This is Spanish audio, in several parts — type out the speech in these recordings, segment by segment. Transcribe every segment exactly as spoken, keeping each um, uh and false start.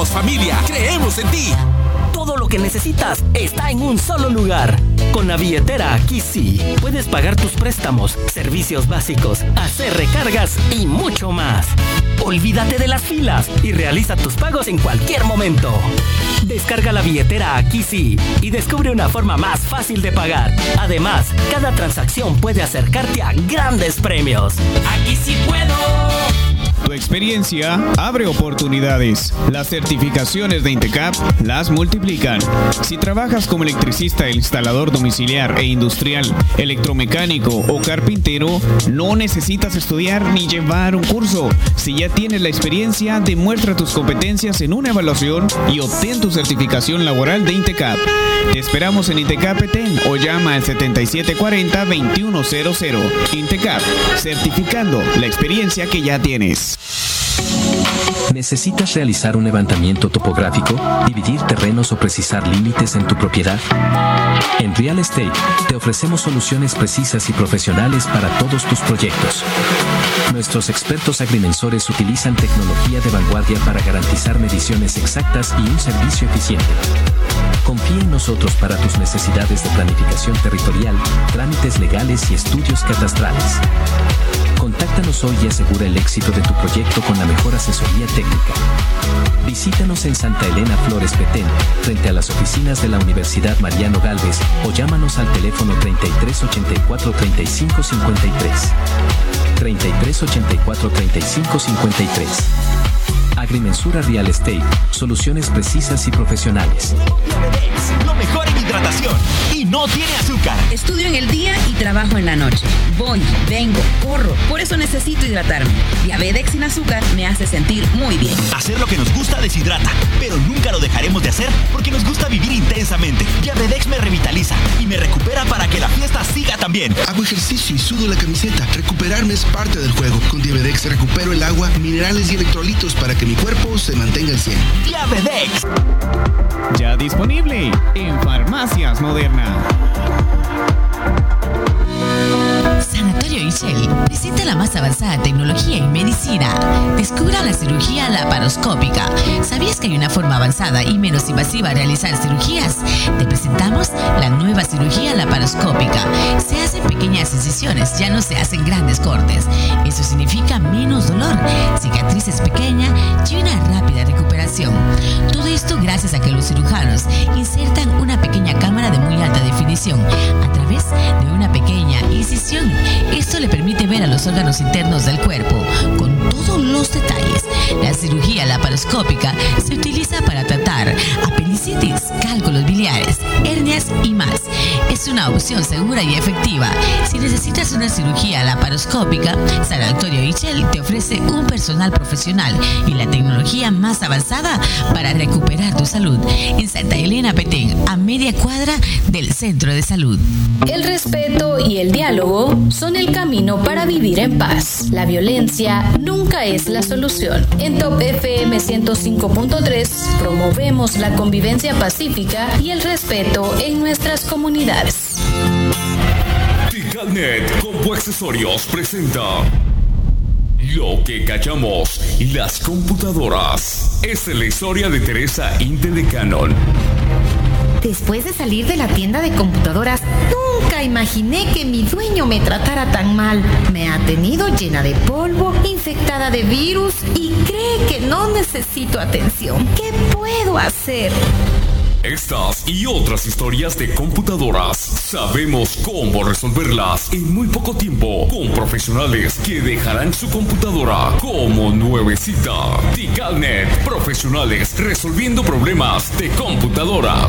Somos familia, creemos en ti. Todo lo que necesitas está en un solo lugar. Con la billetera Aquí Sí, puedes pagar tus préstamos, servicios básicos, hacer recargas y mucho más. Olvídate de las filas y realiza tus pagos en cualquier momento. Descarga la billetera Aquí Sí y descubre una forma más fácil de pagar. Además, cada transacción puede acercarte a grandes premios. ¡Aquí sí puedo! Tu experiencia abre oportunidades. Las certificaciones de INTECAP las multiplican. Si trabajas como electricista, instalador domiciliar e industrial, electromecánico o carpintero, no necesitas estudiar ni llevar un curso. Si ya tienes la experiencia, demuestra tus competencias en una evaluación y obtén tu certificación laboral de INTECAP. Te esperamos en INTECAP Petén o llama al setenta y siete cuarenta, veintiuno cero cero. INTECAP, certificando la experiencia que ya tienes. ¿Necesitas realizar un levantamiento topográfico, dividir terrenos o precisar límites en tu propiedad? En Real Estate te ofrecemos soluciones precisas y profesionales para todos tus proyectos. Nuestros expertos agrimensores utilizan tecnología de vanguardia para garantizar mediciones exactas y un servicio eficiente. Confía en nosotros para tus necesidades de planificación territorial, trámites legales y estudios catastrales. Contáctanos hoy y asegura el éxito de tu proyecto con la mejor asesoría técnica. Visítanos en Santa Elena Flores Petén, frente a las oficinas de la Universidad Mariano Gálvez, o llámanos al teléfono treinta y tres ochenta y cuatro, treinta y cinco cincuenta y tres. treinta y tres ochenta y cuatro, treinta y cinco cincuenta y tres. Agrimensura Real Estate, soluciones precisas y profesionales. Lo mejor en hidratación y no tiene azúcar. Estudio en el día y trabajo en la noche. Voy, vengo, corro. Por eso necesito hidratarme. Diabedex sin azúcar me hace sentir muy bien. Hacer lo que nos gusta deshidrata, pero nunca lo dejaremos de hacer porque nos gusta vivir intensamente. Diabedex me revitaliza y me recupera para que la fiesta siga también. Hago ejercicio y sudo la camiseta. Recuperarme es parte del juego. Con Diabedex recupero el agua, minerales y electrolitos para que mi cuerpo se mantenga al cien. Diabedex. Ya disponible en Farmacias Moderna. Sanatorio Ishel presenta la más avanzada tecnología en medicina. Descubra la cirugía laparoscópica. ¿Sabías que hay una forma avanzada y menos invasiva de realizar cirugías? Te presentamos la nueva cirugía laparoscópica. Se hacen pequeñas incisiones, ya no se hacen grandes cortes. Eso significa menos dolor, cicatrices pequeñas y una rápida recuperación. Todo esto gracias a que los cirujanos insertan una pequeña cámara de muy alta definición a través de una pequeña incisión. Esto le permite ver a los órganos internos del cuerpo con todos los detalles. La cirugía laparoscópica se utiliza para tratar apendicitis, cálculos biliares, hernias y más. Es una opción segura y efectiva. Si necesitas una cirugía laparoscópica, Sanatorio Ishel te ofrece un personal profesional y la tecnología más avanzada para recuperar tu salud. En Santa Elena Petén, a media cuadra del centro de salud. El respeto y el diálogo son el camino para vivir en paz. La violencia nunca es la solución. En Top F M ciento cinco punto tres promovemos la convivencia pacífica y el respeto en nuestras comunidades. Ticalnet Compu Accesorios presenta Lo que callamos las computadoras. Esta es la historia de Teresa Intel de Canon. Después de salir de la tienda de computadoras, nunca imaginé que mi dueño me tratara tan mal. Me ha tenido llena de polvo, infectada de virus y cree que no necesito atención. ¿Qué puedo hacer? Estas y otras historias de computadoras, sabemos cómo resolverlas en muy poco tiempo con profesionales que dejarán su computadora como nuevecita. Ticalnet, profesionales resolviendo problemas de computadoras.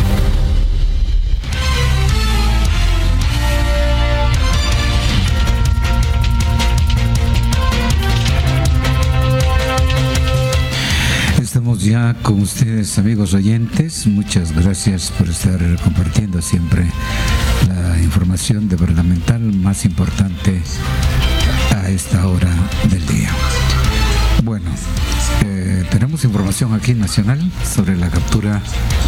Estamos ya con ustedes, amigos oyentes. Muchas gracias por estar compartiendo siempre la información gubernamental más importante a esta hora del día. Bueno, eh, tenemos información aquí nacional sobre la captura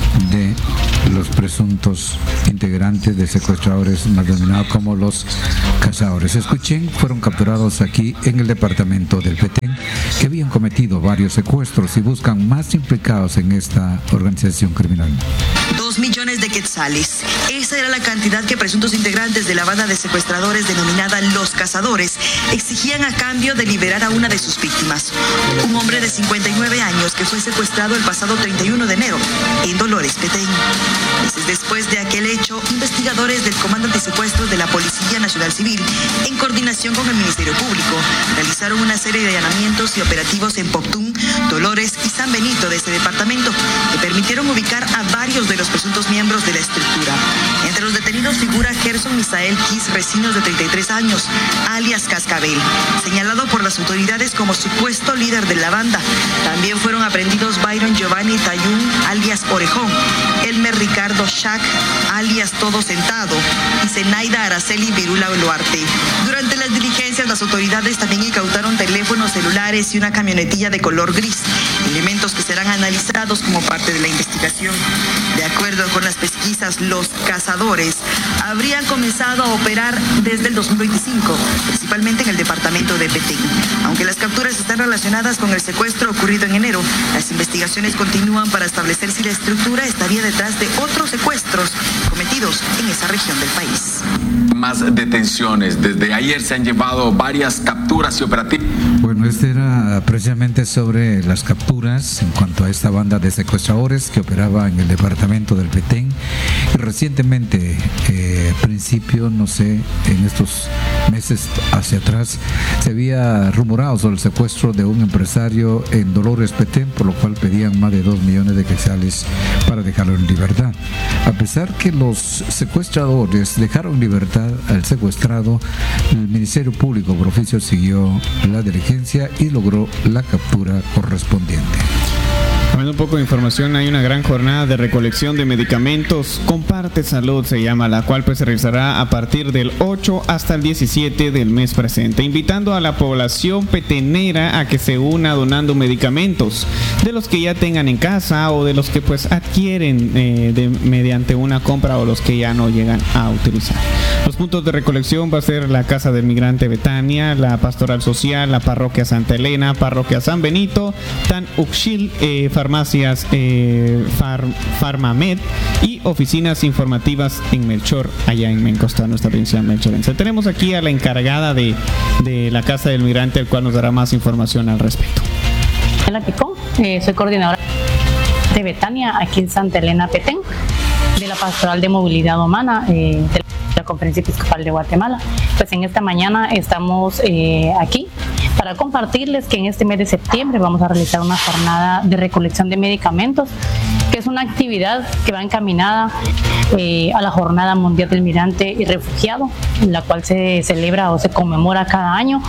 de los presuntos integrantes de secuestradores, más denominados como los cazadores. Escuchen, fueron capturados aquí en el departamento del Petén, que habían cometido varios secuestros y buscan más implicados en esta organización criminal. Dos millones de quetzales. Esa era la cantidad que presuntos integrantes de la banda de secuestradores denominada Los Cazadores exigían a cambio de liberar a una de sus víctimas. Un hombre de cincuenta y nueve años que fue secuestrado el pasado treinta y uno de enero en Dolores, Petén. Meses después de aquel hecho, investigadores del Comando Antisecuestros de la Policía Nacional Civil, en coordinación con el Ministerio Público, realizaron una serie de allanamientos y operativos en Poptún, Dolores y San Benito de ese departamento, que permitieron ubicar a varios de los presuntos miembros de la estructura. Entre los detenidos figura Gerson Misael Kiss Recinos, de treinta y tres años, alias Cascabel, señalado por las autoridades como supuesto líder de la banda. También fueron aprehendidos Byron Giovanni Tayún, alias Orejón, Elmer Ricardo Shack, alias Todo Sentado, y Zenaida Araceli Virula Boluarte. Durante las diligencias, las autoridades también incautaron teléfonos celulares y una camionetilla de color gris, elementos que serán analizados como parte de la investigación. De acuerdo con las pesquisas, los cazadores habrían comenzado a operar desde el dos mil veinticinco, principalmente en el departamento de Petén. Aunque las capturas están relacionadas con el secuestro ocurrido en enero, las investigaciones continúan para establecer si la estructura estaría detrás de otros secuestros cometidos en esa región del país. Más detenciones. Desde ayer se han llevado varias capturas y operativos. Bueno, este era precisamente sobre las capturas en cuanto a esta banda de secuestradores que operaba en el departamento del Petén. Y recientemente, eh, a principio, no sé, en estos meses hacia atrás, se había rumorado sobre el secuestro de un empresario en Dolores, Petén, por lo cual pedían más de dos millones de quetzales para dejarlo en libertad. A pesar que los secuestradores dejaron en libertad al secuestrado, el Ministerio Público por oficio siguió la diligencia y logró la captura correspondiente. Hablando un poco de información, hay una gran jornada de recolección de medicamentos. Comparte Salud se llama, la cual pues se realizará a partir del ocho hasta el diecisiete del mes presente, invitando a la población petenera a que se una donando medicamentos de los que ya tengan en casa o de los que pues adquieren eh, de, mediante una compra o los que ya no llegan a utilizar. Los puntos de recolección va a ser la Casa del Migrante Betania, la Pastoral Social, la Parroquia Santa Elena, Parroquia San Benito, Tan Uxil, eh, farmacias eh, Far, Farmamed y oficinas informativas en Melchor, allá en Mencostá, nuestra provincia melchorense. Tenemos aquí a la encargada de, de la Casa del Migrante, el cual nos dará más información al respecto. Hola Picón, eh, soy coordinadora de Betania aquí en Santa Elena, Petén, de la Pastoral de Movilidad Humana eh, de la Conferencia Episcopal de Guatemala. Pues en esta mañana estamos eh, aquí para compartirles que en este mes de septiembre vamos a realizar una jornada de recolección de medicamentos, que es una actividad que va encaminada eh, a la Jornada Mundial del Migrante y Refugiado, la cual se celebra o se conmemora cada año,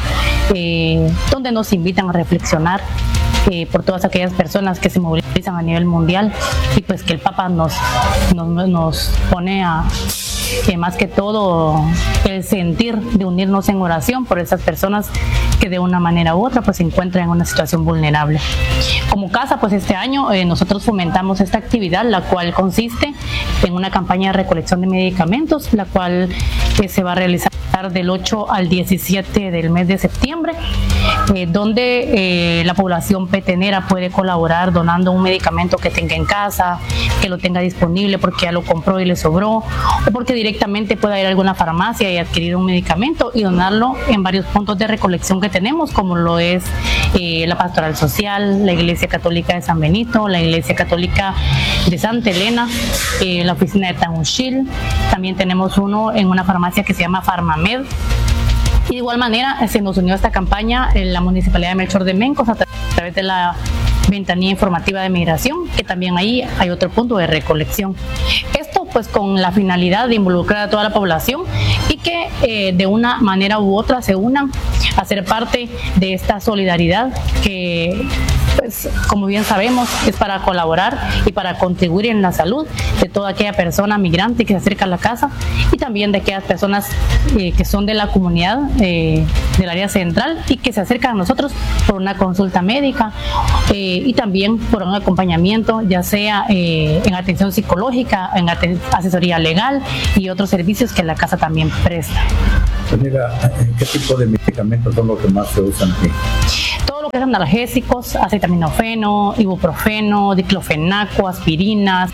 eh, donde nos invitan a reflexionar Eh, por todas aquellas personas que se movilizan a nivel mundial, y pues que el Papa nos, nos, nos pone a que más que todo el sentir de unirnos en oración por esas personas que de una manera u otra pues se encuentran en una situación vulnerable. Como casa, pues este año eh, nosotros fomentamos esta actividad, la cual consiste en una campaña de recolección de medicamentos, la cual eh, se va a realizar del ocho al diecisiete del mes de septiembre, eh, donde eh, la población petenera puede colaborar donando un medicamento que tenga en casa, que lo tenga disponible porque ya lo compró y le sobró, o porque directamente pueda ir a alguna farmacia y adquirir un medicamento y donarlo en varios puntos de recolección que tenemos, como lo es eh, la Pastoral Social, la Iglesia Católica de San Benito, la Iglesia Católica de Santa Elena, eh, la oficina de Tanushil. También tenemos uno en una farmacia que se llama Farmamed. Y de igual manera se nos unió a esta campaña en la Municipalidad de Melchor de Mencos a través de la Ventanilla Informativa de Migración, que también ahí hay otro punto de recolección. Esto pues con la finalidad de involucrar a toda la población y que eh, de una manera u otra se unan a ser parte de esta solidaridad que pues como bien sabemos, es para colaborar y para contribuir en la salud de toda aquella persona migrante que se acerca a la casa y también de aquellas personas eh, que son de la comunidad eh, del área central y que se acercan a nosotros por una consulta médica eh, y también por un acompañamiento, ya sea eh, en atención psicológica, en aten- asesoría legal y otros servicios que la casa también presta. Mira, ¿qué tipo de medicamentos son los que más se usan aquí? Todo lo que es analgésicos, acetaminofeno, ibuprofeno, diclofenaco, aspirinas,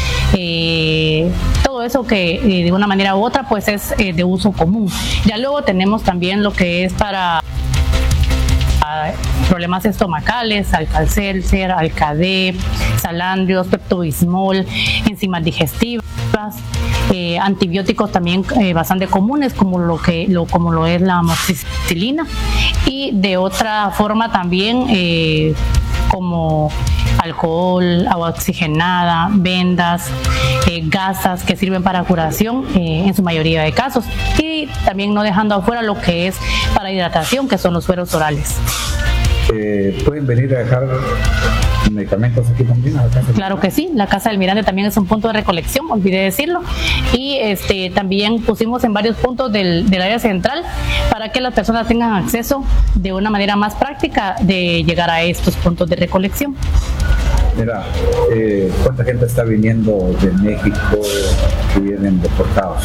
eh, todo eso que eh, de una manera u otra pues es eh, de uso común. Ya luego tenemos también lo que es para problemas estomacales, Alka-Seltzer, Alka-D, Salandrios, Pepto-Bismol, enzimas digestivas, eh, antibióticos también eh, bastante comunes como lo que lo como lo es la amoxicilina y de otra forma también eh, como alcohol, agua oxigenada, vendas, eh, gasas que sirven para curación eh, en su mayoría de casos y también no dejando afuera lo que es para hidratación que son los sueros orales. Eh, ¿Pueden venir a dejar medicamentos aquí también? Claro que sí, la Casa del Mirante también es un punto de recolección, olvidé decirlo, y este también pusimos en varios puntos del, del área central para que las personas tengan acceso de una manera más práctica de llegar a estos puntos de recolección. Mira, eh, ¿cuánta gente está viniendo de México que vienen deportados?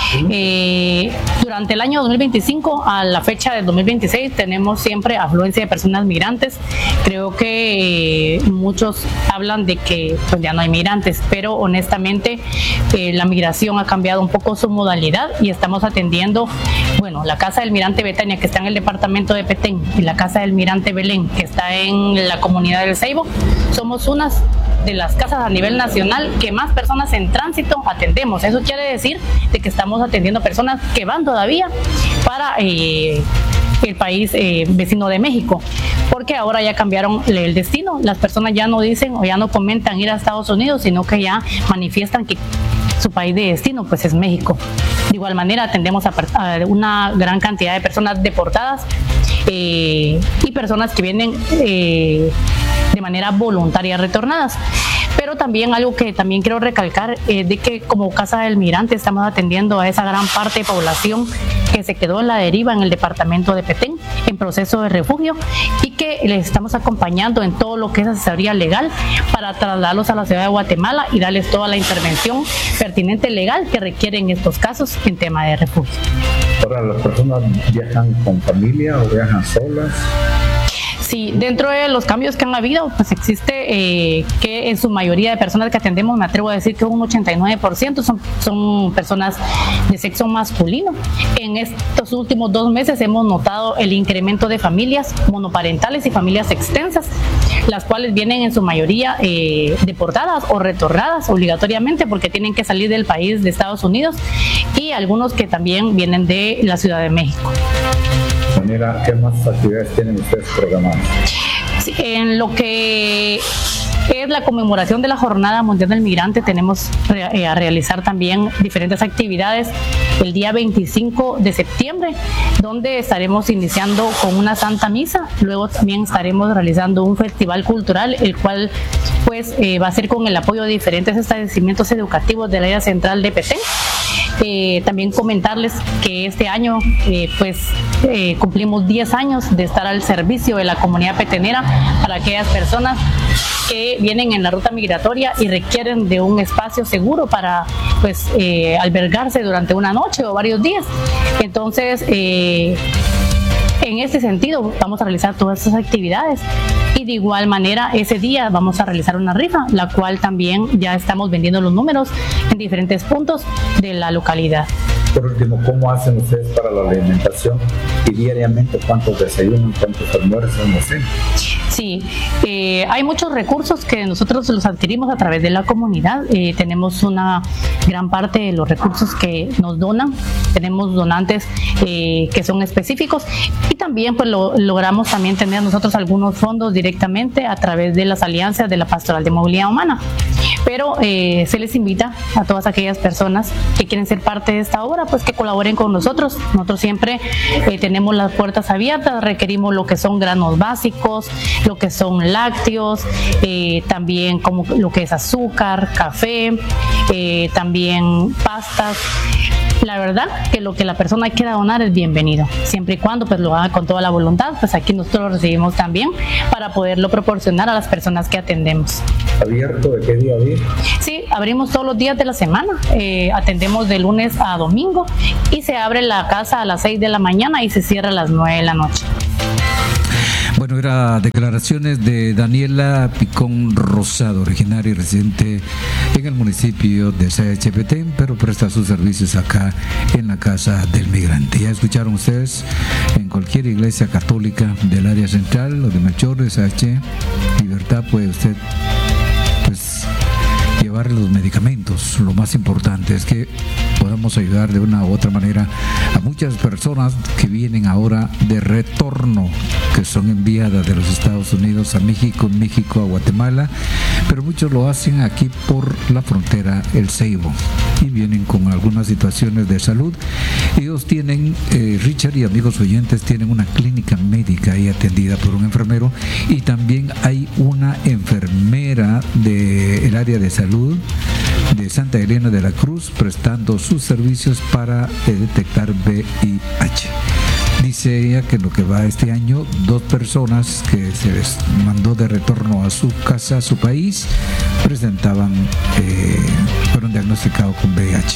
Eh, durante el año dos mil veinticinco a la fecha del dos mil veintiséis tenemos siempre afluencia de personas migrantes. Creo que eh, muchos hablan de que pues, ya no hay migrantes, pero honestamente eh, la migración ha cambiado un poco su modalidad y estamos atendiendo, bueno, la Casa del Mirante Betania que está en el departamento de Petén y la Casa del Mirante Belén que está en la comunidad del Ceibo. Somos unas de las casas a nivel nacional que más personas en tránsito atendemos. Eso quiere decir de que estamos atendiendo personas que van todavía para eh, el país eh, vecino de México, porque ahora ya cambiaron el destino. Las personas ya no dicen o ya no comentan ir a Estados Unidos, sino que ya manifiestan que su país de destino pues es México. De igual manera atendemos a, a una gran cantidad de personas deportadas eh, y personas que vienen eh, de manera voluntaria retornadas. Pero también algo que también quiero recalcar es de que como Casa del Mirante estamos atendiendo a esa gran parte de población que se quedó en la deriva en el departamento de Petén en proceso de refugio y que les estamos acompañando en todo lo que es asesoría legal para trasladarlos a la ciudad de Guatemala y darles toda la intervención pertinente legal que requieren estos casos en tema de refugio. Ahora, ¿las personas viajan con familia o viajan solas? Sí, dentro de los cambios que han habido, pues existe eh, que en su mayoría de personas que atendemos, me atrevo a decir que un ochenta y nueve por ciento son, son personas de sexo masculino. En estos últimos dos meses hemos notado el incremento de familias monoparentales y familias extensas, las cuales vienen en su mayoría eh, deportadas o retornadas obligatoriamente porque tienen que salir del país de Estados Unidos y algunos que también vienen de la Ciudad de México. Manera, ¿qué más actividades tienen ustedes programadas? Sí, en lo que es la conmemoración de la Jornada Mundial del Migrante, tenemos re, a realizar también diferentes actividades el día veinticinco de septiembre, donde estaremos iniciando con una Santa Misa, luego también estaremos realizando un festival cultural, el cual pues eh, va a ser con el apoyo de diferentes establecimientos educativos del área central de Petén. Eh, también comentarles que este año eh, pues eh, cumplimos diez años de estar al servicio de la comunidad petenera para aquellas personas que vienen en la ruta migratoria y requieren de un espacio seguro para pues eh, albergarse durante una noche o varios días. Entonces eh, en este sentido vamos a realizar todas estas actividades y de igual manera ese día vamos a realizar una rifa, la cual también ya estamos vendiendo los números en diferentes puntos de la localidad. Por último, ¿cómo hacen ustedes para la alimentación y diariamente cuántos desayunan, cuántos almuerzan, no sé? Sí, eh, hay muchos recursos que nosotros los adquirimos a través de la comunidad. Eh, tenemos una gran parte de los recursos que nos donan. Tenemos donantes eh, que son específicos y también pues lo, logramos también tener nosotros algunos fondos directamente a través de las alianzas de la Pastoral de Movilidad Humana. Pero eh, se les invita a todas aquellas personas que quieren ser parte de esta obra pueda, pues que colaboren con nosotros. Nosotros siempre eh, tenemos las puertas abiertas, requerimos lo que son granos básicos, lo que son lácteos, eh, también como lo que es azúcar, café, eh, también pastas. La verdad que lo que la persona quiera donar es bienvenido, siempre y cuando pues lo haga con toda la voluntad, pues aquí nosotros lo recibimos también para poderlo proporcionar a las personas que atendemos. ¿Abierto de qué día a día? Sí, abrimos todos los días de la semana, eh, atendemos de lunes a domingo y se abre la casa a las seis de la mañana y se cierra a las nueve de la noche. Bueno, era declaraciones de Daniela Picón Rosado, originaria y residente en el municipio de Sayache Petén, pero presta sus servicios acá en la Casa del Migrante. Ya escucharon ustedes, en cualquier iglesia católica del área central o de Melchor, de Sayache, Libertad, puede usted pues llevar los medicamentos. Lo más importante es que podamos ayudar de una u otra manera a muchas personas que vienen ahora de retorno, que son enviadas de los Estados Unidos a México, México a Guatemala, pero muchos lo hacen aquí por la frontera El Ceibo y vienen con algunas situaciones de salud. Ellos tienen, eh, Richard y amigos oyentes, tienen una clínica médica ahí atendida por un enfermero, y también hay una enfermera del área de salud de Santa Elena de la Cruz prestando sus servicios para eh, detectar V I H. Dice ella que lo que va este año, dos personas que se les mandó de retorno a su casa, a su país, presentaban, eh, fueron diagnosticados con V I H.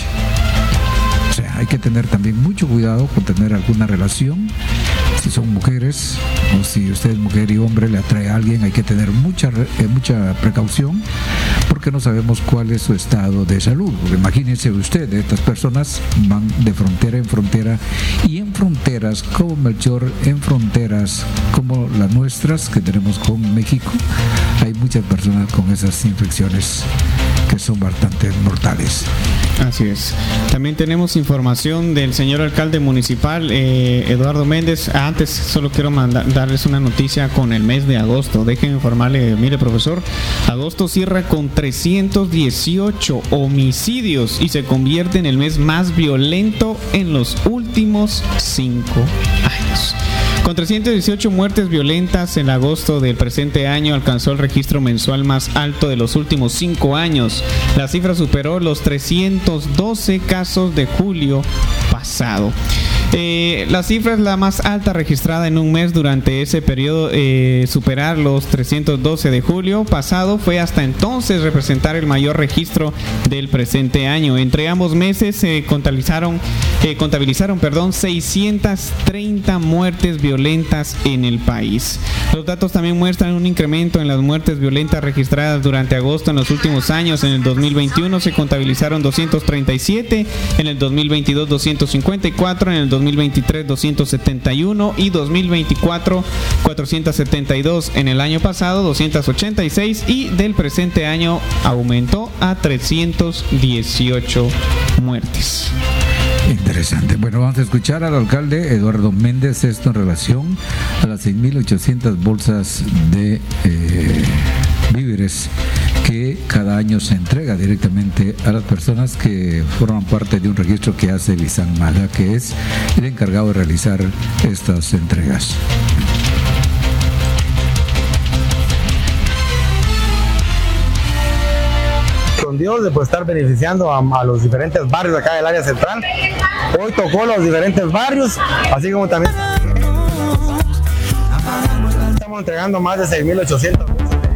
O sea, hay que tener también mucho cuidado con tener alguna relación. Si son mujeres o si usted es mujer y hombre le atrae a alguien, hay que tener mucha eh, mucha precaución, porque no sabemos cuál es su estado de salud. Imagínense usted, estas personas van de frontera en frontera, y en fronteras como Melchor, en fronteras como las nuestras que tenemos con México, hay muchas personas con esas infecciones que son bastante mortales. Así es. También tenemos información del señor alcalde municipal, eh, Eduardo Méndez. Antes solo quiero mandar, darles una noticia con el mes de agosto. Déjenme informarle, mire profesor, agosto cierra con trescientos dieciocho homicidios y se convierte en el mes más violento en los últimos cinco años. Con trescientas dieciocho muertes violentas en agosto del presente año, alcanzó el registro mensual más alto de los últimos cinco años. La cifra superó los trescientos doce casos de julio pasado. Eh, la cifra es la más alta registrada en un mes durante ese periodo. Eh, superar los trescientos doce de julio pasado fue hasta entonces representar el mayor registro del presente año. Entre ambos meses se eh, contabilizaron, eh, contabilizaron perdón, seiscientas treinta muertes violentas en el país. Los datos también muestran un incremento en las muertes violentas registradas durante agosto en los últimos años. En el dos mil veintiuno se contabilizaron doscientos treinta y siete, en el dos mil veintidós doscientos cincuenta y cuatro, en el dos mil veintitrés doscientos setenta y uno y dos mil veinticuatro cuatrocientos setenta y dos. En el año pasado doscientos ochenta y seis, y del presente año aumentó a trescientos dieciocho muertes. Interesante. Bueno, vamos a escuchar al alcalde Eduardo Méndez, esto en relación a las seis mil ochocientas bolsas de eh, víveres que cada año se entrega directamente a las personas que forman parte de un registro que hace Bisan Maga, que es el encargado de realizar estas entregas. Con Dios de pues, estar beneficiando a, a los diferentes barrios acá del área central. Hoy tocó los diferentes barrios, así como también estamos entregando más de seis mil ochocientas.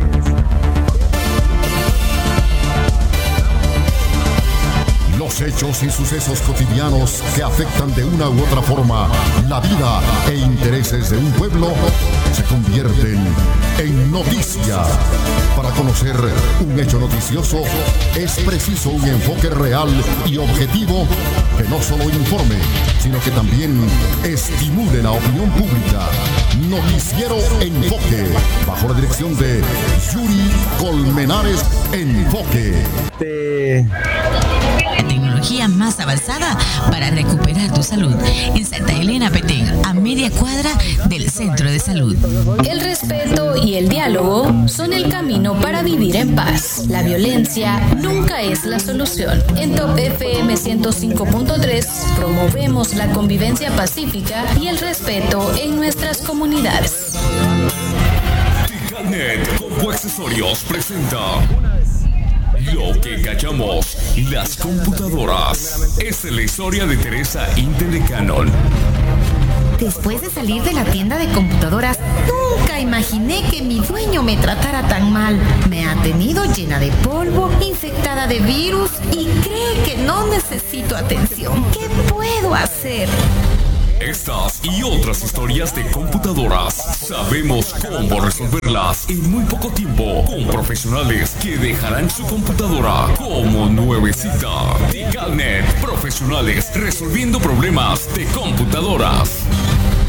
Los hechos y sucesos cotidianos que afectan de una u otra forma la vida e intereses de un pueblo se convierten en noticia. Para conocer un hecho noticioso es preciso un enfoque real y objetivo que no solo informe, sino que también estimule la opinión pública. Noticiero Enfoque, bajo la dirección de Yuri Colmenares Enfoque. Tecnología tecnología más avanzada para recuperar tu salud. En Santa Elena Petén, a media cuadra del centro de salud. El respeto y el diálogo son el camino para vivir en paz. La violencia nunca es la solución. En Top F M ciento cinco punto tres promovemos la convivencia pacífica y el respeto en nuestras comunidades. Ticalnet Compu Accesorios presenta Lo que callamos las computadoras. Esta es la historia de Teresa Intel de Canon. Después de salir de la tienda de computadoras, nunca imaginé que mi dueño me tratara tan mal. Me ha tenido llena de polvo, infectada de virus y cree que no necesito atención. ¿Qué puedo hacer? Estas y otras historias de computadoras sabemos cómo resolverlas en muy poco tiempo con profesionales que dejarán su computadora como nuevecita. Ticalnet, profesionales resolviendo problemas de computadoras.